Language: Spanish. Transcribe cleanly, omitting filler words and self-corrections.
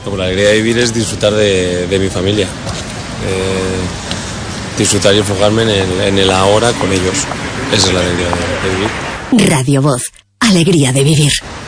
La alegría de vivir es disfrutar de mi familia, disfrutar y enfocarme en el ahora con ellos. Esa es la alegría de vivir. Radio Voz, alegría de vivir.